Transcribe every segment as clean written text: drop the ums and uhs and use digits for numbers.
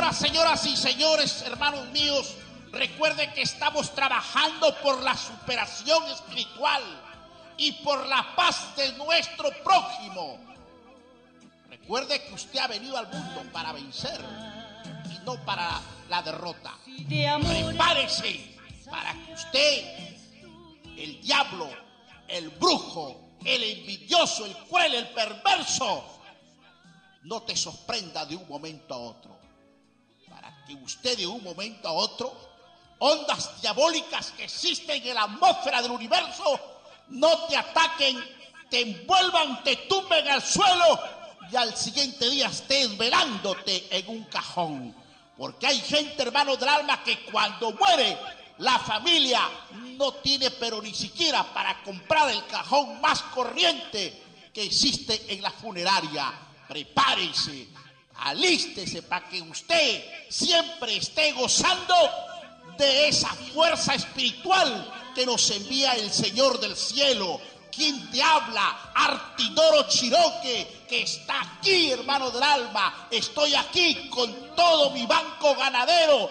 Ahora, señoras y señores, hermanos míos, recuerde que estamos trabajando por la superación espiritual y por la paz de nuestro prójimo. Recuerde que usted ha venido al mundo para vencer y no para la derrota. Prepárese para que usted, el diablo, el brujo, el envidioso, el cruel, el perverso, no te sorprenda de un momento a otro. Para que usted de un momento a otro, ondas diabólicas que existen en la atmósfera del universo, no te ataquen, te envuelvan, te tumben al suelo y al siguiente día estés velándote en un cajón. Porque hay gente, hermanos del alma, que cuando muere la familia no tiene pero ni siquiera para comprar el cajón más corriente que existe en la funeraria. Prepárese, alístese para que usted siempre esté gozando de esa fuerza espiritual que nos envía el Señor del cielo. ¿Quién te habla? Artidoro Chiroque, que está aquí, hermano del alma. Estoy aquí con todo mi banco ganadero,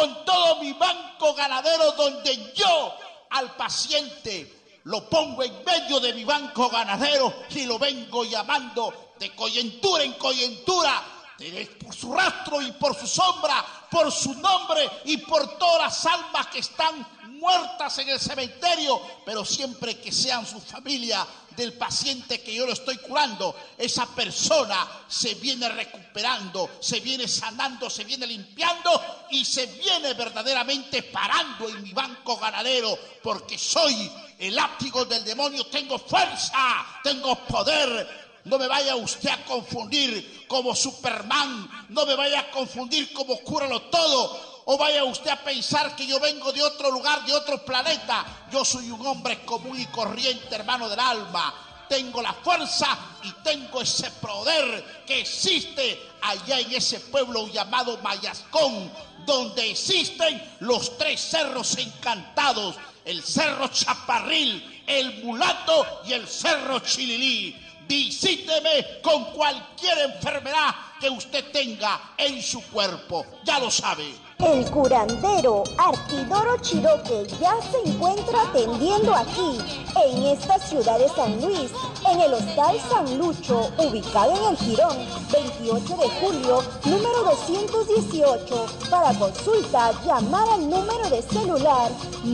donde yo al paciente lo pongo en medio de mi banco ganadero y lo vengo llamando de coyuntura en coyuntura, por su rastro y por su sombra, por su nombre y por todas las almas que están muertas en el cementerio, pero siempre que sean su familia del paciente que yo lo estoy curando, esa persona se viene recuperando, se viene sanando, se viene limpiando y se viene verdaderamente parando en mi banco ganadero, porque soy el látigo del demonio, tengo fuerza, tengo poder. No me vaya usted a confundir como Superman, no me vaya a confundir como Cúralo Todo, o vaya usted a pensar que yo vengo de otro lugar, de otro planeta. Yo soy un hombre común y corriente, hermano del alma. Tengo la fuerza y tengo ese poder que existe allá en ese pueblo llamado Mayascón, donde existen los 3 cerros encantados: el Cerro Chaparril, el Mulato y el Cerro Chililí. Visíteme con cualquier enfermedad que usted tenga en su cuerpo, ya lo sabe. El curandero Artidoro Chiroque ya se encuentra atendiendo aquí, en esta ciudad de San Luis, en el Hostal San Lucho, ubicado en el Jirón, 28 de julio, número 218. Para consulta, llamar al número de celular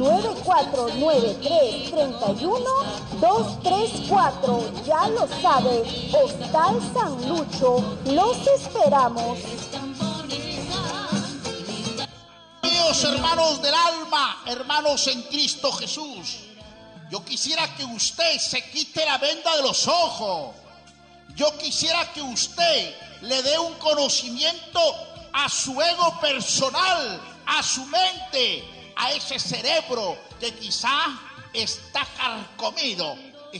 9493-31-234. Ya lo sabe, Hostal San Lucho, los esperamos. Hermanos del alma, hermanos en Cristo Jesús, yo quisiera que usted se quite la venda de los ojos. Yo quisiera que usted le dé un conocimiento a su ego personal, a su mente, a ese cerebro que quizás está carcomido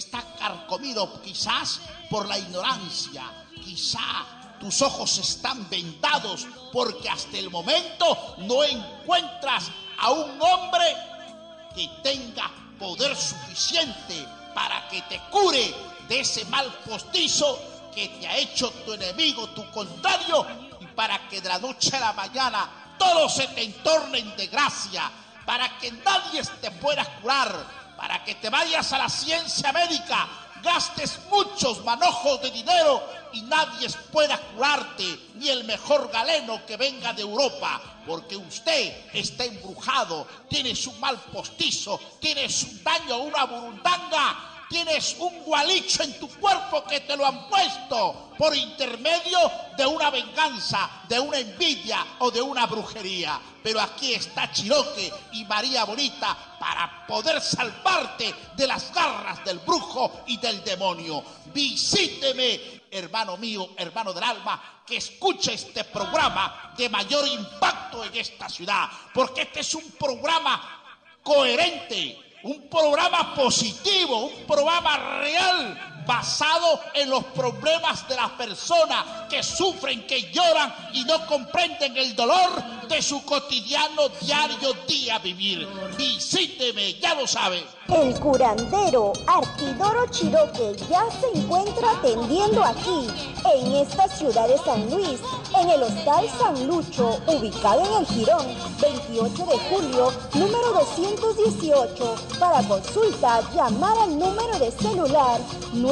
quizás por la ignorancia, quizás tus ojos están vendados porque hasta el momento no encuentras a un hombre que tenga poder suficiente para que te cure de ese mal postizo que te ha hecho tu enemigo, tu contrario, y para que de la noche a la mañana todo se te entorne en desgracia, para que nadie te pueda curar, para que te vayas a la ciencia médica, gastes muchos manojos de dinero y nadie pueda curarte, ni el mejor galeno que venga de Europa, porque usted está embrujado, tienes un mal postizo, tienes un daño, una burundanga, tienes un gualicho en tu cuerpo que te lo han puesto por intermedio de una venganza, de una envidia o de una brujería. Pero aquí está Chiroque y María Bonita para poder salvarte de las garras del brujo y del demonio. Visíteme, hermano mío, hermano del alma, que escuche este programa de mayor impacto en esta ciudad, porque este es un programa coherente, un programa positivo, un programa real basado en los problemas de las personas que sufren, que lloran y no comprenden el dolor de su cotidiano, diario, día vivir. Visíteme, ya lo sabe. El curandero Arquidoro Chiroque ya se encuentra atendiendo aquí, en esta ciudad de San Luis, en el Hostal San Lucho, ubicado en el Jirón, 28 de julio, número 218. Para consulta, llamar al número de celular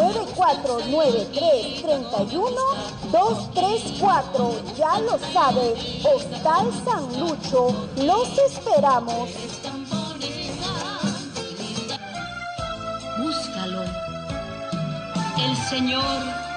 9493-31-234. Ya lo sabe, Hostal San Lucho, los esperamos. Búscalo. El Señor